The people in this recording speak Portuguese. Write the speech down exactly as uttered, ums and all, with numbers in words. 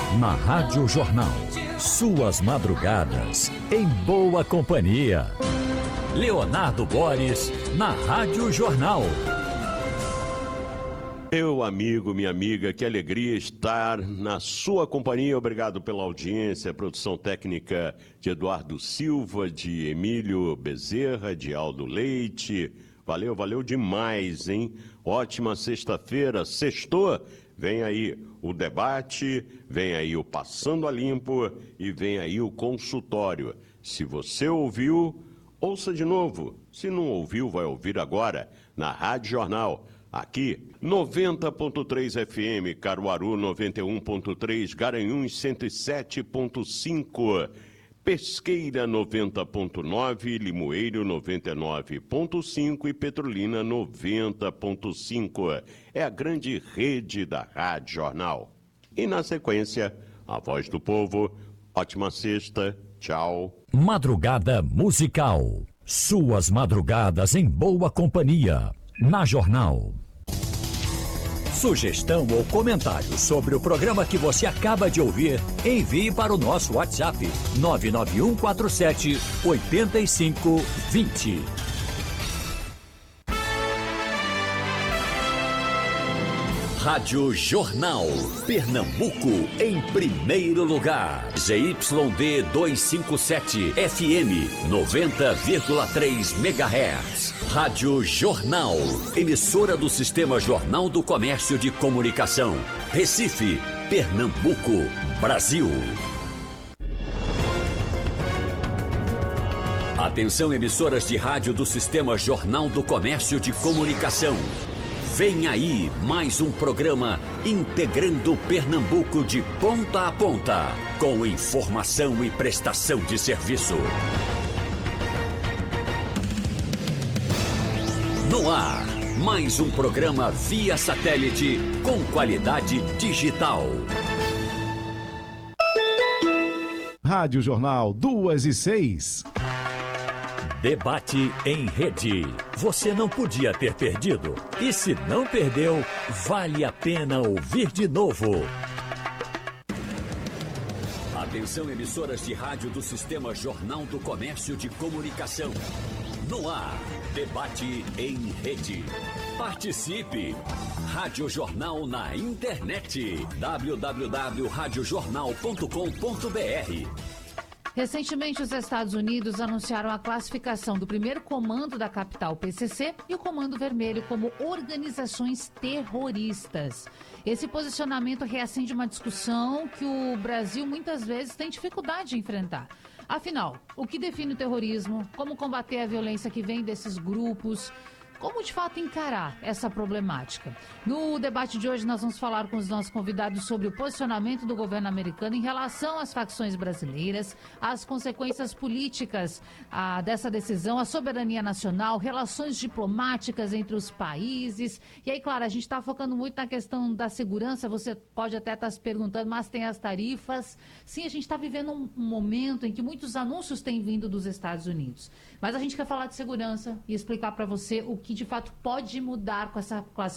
na Rádio Jornal. Suas madrugadas em boa companhia. Leonardo Boris, na Rádio Jornal. Meu amigo, minha amiga, que alegria estar na sua companhia. Obrigado pela audiência, produção técnica de Eduardo Silva, de Emílio Bezerra, de Aldo Leite. Valeu, valeu demais, hein? Ótima sexta-feira, sextou. Vem aí o debate, vem aí o Passando a Limpo e vem aí o consultório. Se você ouviu, ouça de novo. Se não ouviu, vai ouvir agora na Rádio Jornal. Aqui, noventa ponto três F M, Caruaru noventa e um ponto três, Garanhuns cento e sete ponto cinco, Pesqueira noventa ponto nove, Limoeiro noventa e nove ponto cinco e Petrolina noventa ponto cinco. É a grande rede da Rádio Jornal. E na sequência, a Voz do Povo. Ótima sexta, tchau. Madrugada musical. Suas madrugadas em boa companhia. Na Jornal. Sugestão ou comentário sobre o programa que você acaba de ouvir, envie para o nosso WhatsApp nove nove um quatro sete oito cinco dois zero. Rádio Jornal, Pernambuco, em primeiro lugar. Z Y D duzentos e cinquenta e sete, F M, noventa vírgula três megahertz. Rádio Jornal, emissora do Sistema Jornal do Comércio de Comunicação. Recife, Pernambuco, Brasil. Atenção, emissoras de rádio do Sistema Jornal do Comércio de Comunicação. Vem aí mais um programa integrando Pernambuco de ponta a ponta, com informação e prestação de serviço. No ar, mais um programa via satélite com qualidade digital. Rádio Jornal duas e seis. Debate em rede. Você não podia ter perdido. E se não perdeu, vale a pena ouvir de novo. Atenção, emissoras de rádio do Sistema Jornal do Comércio de Comunicação. No ar, debate em rede. Participe! Rádio Jornal na internet. w w w ponto rádio jornal ponto com ponto b r. Recentemente, os Estados Unidos anunciaram a classificação do primeiro comando da capital, P C C, e o Comando Vermelho como organizações terroristas. Esse posicionamento reacende uma discussão que o Brasil muitas vezes tem dificuldade de enfrentar. Afinal, o que define o terrorismo? Como combater a violência que vem desses grupos? Como, de fato, encarar essa problemática? No debate de hoje, nós vamos falar com os nossos convidados sobre o posicionamento do governo americano em relação às facções brasileiras, as consequências políticas ah, dessa decisão, a soberania nacional, relações diplomáticas entre os países. E aí, claro, a gente está focando muito na questão da segurança. Você pode até estar se perguntando, mas tem as tarifas. Sim, a gente está vivendo um, um momento em que muitos anúncios têm vindo dos Estados Unidos. Mas a gente quer falar de segurança e explicar para você o que de fato pode mudar com essa